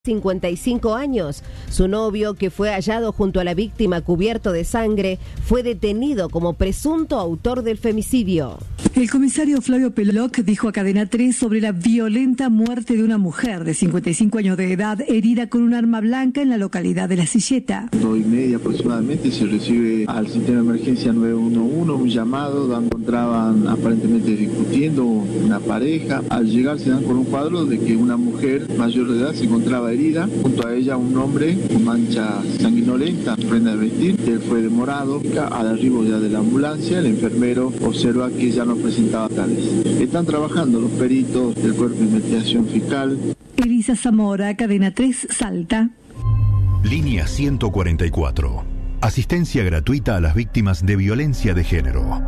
55 años. Su novio, que fue hallado junto a la víctima cubierto de sangre, fue detenido como presunto autor del femicidio. El comisario Flavio Peloc dijo a Cadena 3 sobre la violenta muerte de una mujer de 55 años de edad herida con un arma blanca en la localidad de La Silleta. 2:30 aproximadamente se recibe al sistema de emergencia 911 un llamado donde encontraban aparentemente discutiendo una pareja. Al llegar se dan con un cuadro de que una mujer mayor de edad se encontraba herida, junto a ella un hombre con mancha sanguinolenta, prenda de vestir. Él fue demorado. Al arribo ya de la ambulancia, el enfermero observa que ya no presentaba tales. Están trabajando los peritos del Cuerpo de Investigación Fiscal. Elisa Zamora, Cadena 3, Salta. Línea 144. Asistencia gratuita a las víctimas de violencia de género.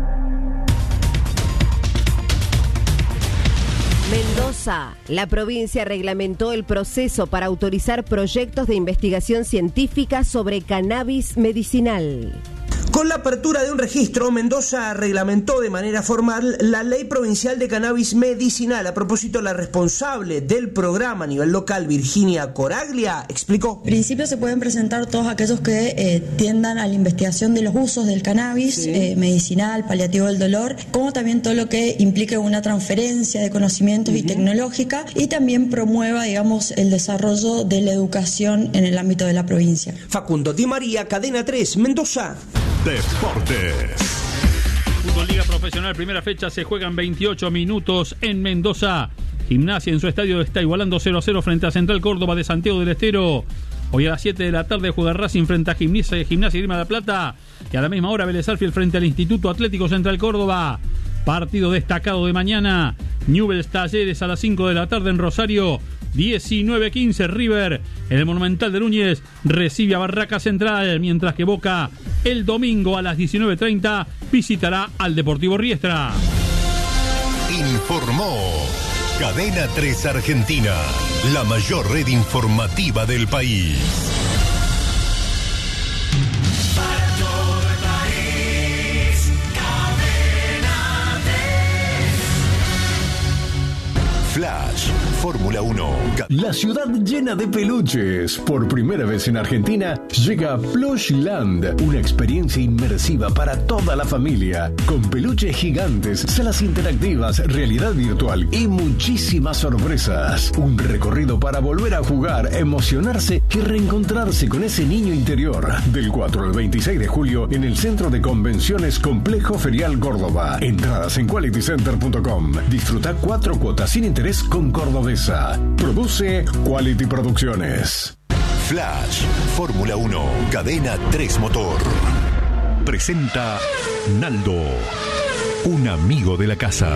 Mendoza. La provincia reglamentó el proceso para autorizar proyectos de investigación científica sobre cannabis medicinal. Con la apertura de un registro, Mendoza reglamentó de manera formal la ley provincial de cannabis medicinal. A propósito, la responsable del programa a nivel local, Virginia Coraglia, explicó. En principio se pueden presentar todos aquellos que tiendan a la investigación de los usos del cannabis, medicinal, paliativo del dolor, como también todo lo que implique una transferencia de conocimientos y tecnológica, y también promueva, digamos, el desarrollo de la educación en el ámbito de la provincia. Facundo Di María, Cadena 3, Mendoza. Deportes. Fútbol Liga Profesional, primera fecha, se juegan 28 minutos en Mendoza. Gimnasia en su estadio está igualando 0-0 frente a Central Córdoba de Santiago del Estero. Hoy a las 7 de la tarde juega Racing frente a Gimnasia y Grima de la Plata. Y a la misma hora Vélez Sarsfield frente al Instituto Atlético Central Córdoba. Partido destacado de mañana. Newell's Talleres a las 5 de la tarde en Rosario. 19-15 River en el Monumental de Núñez recibe a Barraca Central, mientras que Boca el domingo a las 19:30 visitará al Deportivo Riestra. Informó Cadena 3 Argentina, la mayor red informativa del país. Flash, Fórmula 1. La ciudad llena de peluches. Por primera vez en Argentina llega Plushland, una experiencia inmersiva para toda la familia, con peluches gigantes, salas interactivas, realidad virtual y muchísimas sorpresas. Un recorrido para volver a jugar, emocionarse y reencontrarse con ese niño interior. Del 4 al 26 de julio en el Centro de Convenciones Complejo Ferial Córdoba. Entradas en qualitycenter.com. Disfruta 4 cuotas sin interés con Cordobesa. Produce Quality Producciones. Flash, Fórmula 1, Cadena 3 Motor. Presenta Naldo, un amigo de la casa.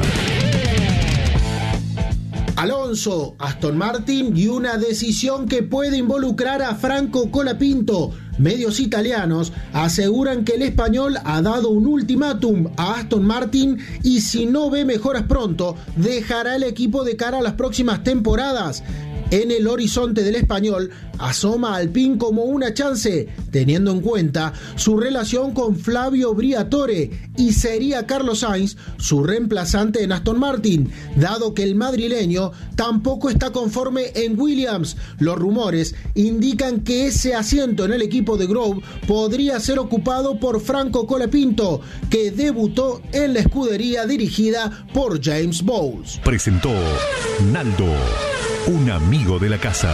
Alonso, Aston Martin y una decisión que puede involucrar a Franco Colapinto. Medios italianos aseguran que el español ha dado un ultimátum a Aston Martin y si no ve mejoras pronto, dejará el equipo de cara a las próximas temporadas. En el horizonte del español asoma Alpine como una chance, teniendo en cuenta su relación con Flavio Briatore, y sería Carlos Sainz su reemplazante en Aston Martin, dado que el madrileño tampoco está conforme en Williams. Los rumores indican que ese asiento en el equipo de Grove podría ser ocupado por Franco Colapinto, que debutó en la escudería dirigida por James Bowles. Presentó Naldo, un amigo de la casa.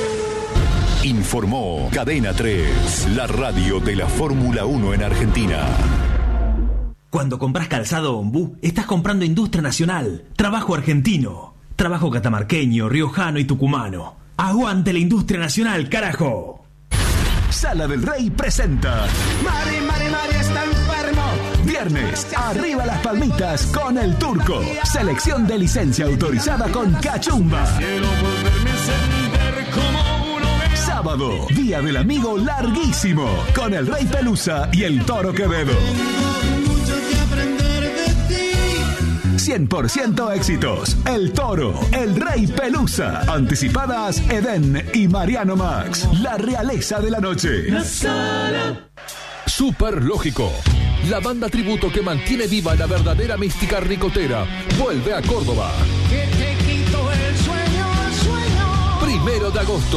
Informó Cadena 3, la radio de la Fórmula 1 en Argentina. Cuando compras calzado Ombú, estás comprando industria nacional, trabajo argentino, trabajo catamarqueño, riojano y tucumano. ¡Aguante la industria nacional, carajo! Sala del Rey presenta Mari está enfermo. Viernes, arriba las palmitas con el Turco. Selección de licencia autorizada con Cachumba. Sábado, Día del Amigo larguísimo con el Rey Pelusa y el Toro Quevedo. 100% éxitos. El Toro, el Rey Pelusa. Anticipadas Edén y Mariano Max. La realeza de la noche. Super Lógico. La banda tributo que mantiene viva la verdadera mística ricotera vuelve a Córdoba. Que te quito el sueño. 1 de agosto.